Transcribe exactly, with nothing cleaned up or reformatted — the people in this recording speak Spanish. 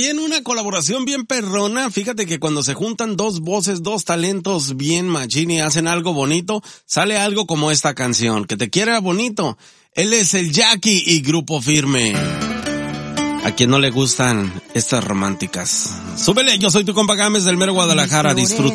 también una colaboración bien perrona. Fíjate que cuando se juntan dos voces, dos talentos bien machín y hacen algo bonito, sale algo como esta canción, Que te quiera bonito. Él es el Jackie y Grupo Firme. A quien no le gustan estas románticas. Súbele, yo soy tu compa Gámez del mero Guadalajara, disfruta.